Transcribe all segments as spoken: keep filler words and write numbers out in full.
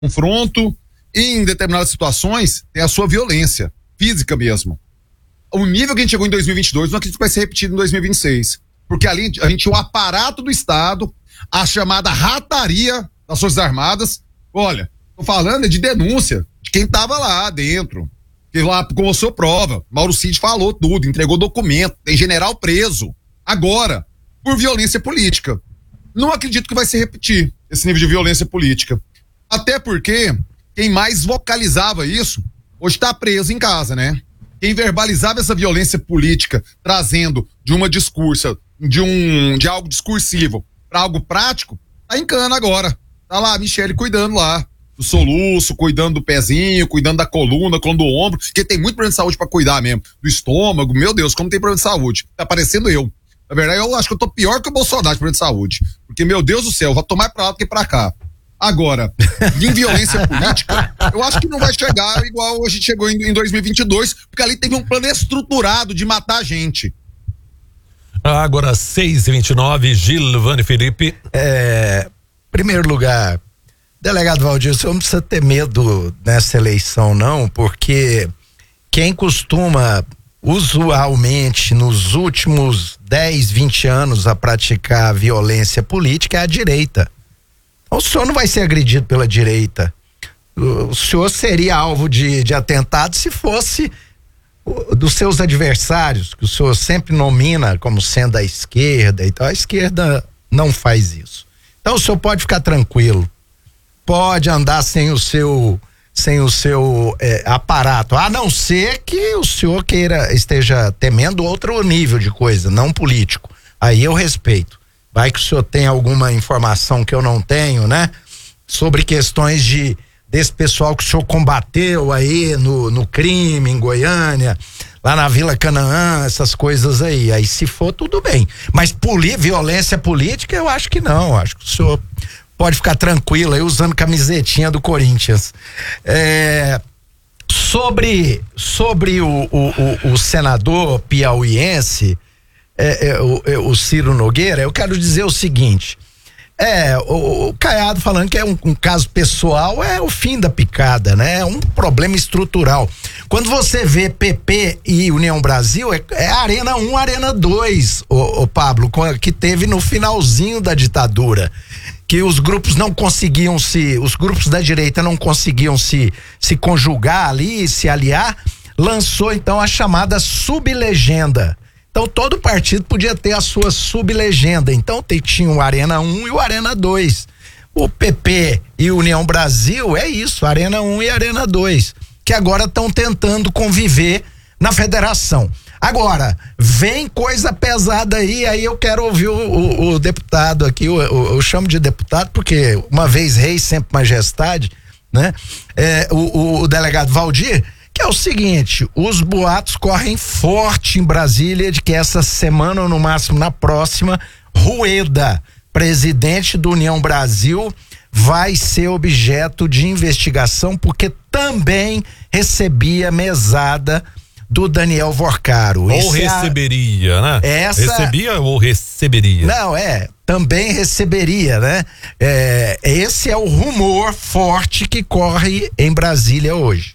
confronto e em determinadas situações tem a sua violência física mesmo. O nível que a gente chegou em dois mil e vinte e dois não acredito que vai ser repetido em dois mil e vinte e seis, porque ali a gente tinha o aparato do Estado, a chamada rataria das Forças Armadas. Olha, tô falando de denúncia de quem tava lá dentro, que lá mostrou prova. Mauro Cid falou tudo, entregou documento, tem general preso agora por violência política. Não acredito que vai se repetir esse nível de violência política, até porque quem mais vocalizava isso hoje está preso em casa, né? Quem verbalizava essa violência política, trazendo de uma discursa, de um de algo discursivo para algo prático, tá em cana agora. Tá lá a Michele cuidando lá do soluço, cuidando do pezinho, cuidando da coluna, cuidando do ombro, porque tem muito problema de saúde para cuidar mesmo. Do estômago, meu Deus, como tem problema de saúde. Tá parecendo eu. Na verdade, eu acho que eu tô pior que o Bolsonaro de problema de saúde. Porque, meu Deus do céu, eu vou tomar pra lá do que pra cá. Agora, em violência política, eu acho que não vai chegar igual a gente chegou em, em dois mil e vinte e dois, porque ali teve um plano estruturado de matar a gente. Agora, seis e vinte e nove, Gilvane Felipe. É, primeiro lugar, delegado Valdir, o senhor não precisa ter medo nessa eleição, não, porque quem costuma usualmente nos últimos dez, vinte anos a praticar violência política é a direita. Então, o senhor não vai ser agredido pela direita. O senhor seria alvo de, de atentado se fosse o, dos seus adversários, que o senhor sempre nomina como sendo a esquerda e tal. A esquerda não faz isso. Então o senhor pode ficar tranquilo. Pode andar sem o seu sem o seu é, aparato, a não ser que o senhor queira, esteja temendo outro nível de coisa, não político. Aí eu respeito. Vai que o senhor tem alguma informação que eu não tenho, né? Sobre questões de desse pessoal que o senhor combateu aí no, no crime em Goiânia, lá na Vila Canaã, essas coisas aí. Aí se for, tudo bem. Mas poli, violência política, eu acho que não. Acho que o senhor pode ficar tranquilo aí usando camisetinha do Corinthians. É, sobre sobre o, o, o, o senador piauiense, é, é, o, o Ciro Nogueira, eu quero dizer o seguinte, é, o, o Caiado falando que é um, um caso pessoal, é o fim da picada, né? É um problema estrutural. Quando você vê P P e União Brasil, é, é Arena um, Arena dois, o, o Pablo, que teve no finalzinho da ditadura, que os grupos não conseguiam se, os grupos da direita não conseguiam se, se conjugar ali, se aliar, lançou então a chamada sublegenda. Então todo partido podia ter a sua sublegenda. Então tinha o Arena um e o Arena dois. O P P e União Brasil é isso, Arena um e Arena dois, que agora estão tentando conviver na federação. Agora, vem coisa pesada aí, aí eu quero ouvir o, o, o deputado aqui, eu, eu, eu chamo de deputado porque uma vez rei, sempre majestade, né? É, o, o, o delegado Valdir, que é o seguinte, os boatos correm forte em Brasília de que essa semana ou no máximo na próxima, Rueda, presidente do União Brasil, vai ser objeto de investigação porque também recebia mesada do Daniel Vorcaro. Ou Esse receberia, a... né? Essa... Recebia ou receberia? Não, é, também receberia, né? É, esse é o rumor forte que corre em Brasília hoje.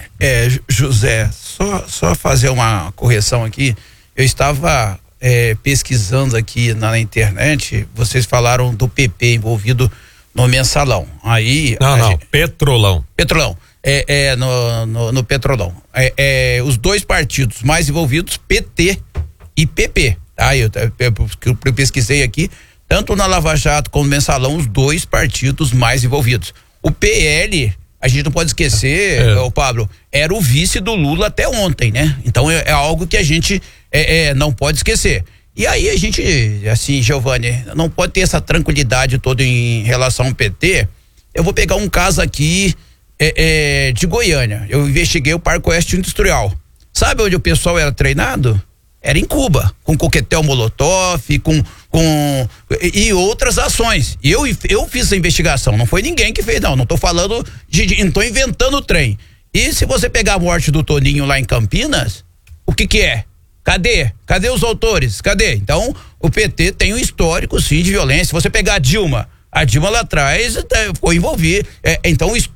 É, José, só, só fazer uma correção aqui. Eu estava é, pesquisando aqui na, na internet, vocês falaram do P P envolvido no mensalão. Aí. Não, não, gente, Petrolão. Petrolão. É, é no, no, no Petrolão. É, é, os dois partidos mais envolvidos, P T e P P. Tá? Eu, eu, eu, eu pesquisei aqui, tanto na Lava Jato como no mensalão, os dois partidos mais envolvidos. O P L. A gente não pode esquecer, é. o Pablo, era o vice do Lula até ontem, né? Então é, é algo que a gente é, é, não pode esquecer. E aí a gente, assim, Giovani, não pode ter essa tranquilidade toda em relação ao P T. Eu vou pegar um caso aqui é, é, de Goiânia. Eu investiguei o Parque Oeste Industrial. Sabe onde o pessoal era treinado? Era em Cuba, com coquetel molotov, com, com e outras ações. Eu, eu fiz a investigação, não foi ninguém que fez, não. Não tô falando de, de não tô inventando o trem. E se você pegar a morte do Toninho lá em Campinas, o que que é? Cadê? Cadê os autores? Cadê? Então, o P T tem um histórico, sim, de violência. Se você pegar a Dilma, A Dilma lá atrás eh, ficou envolvida. É, então, o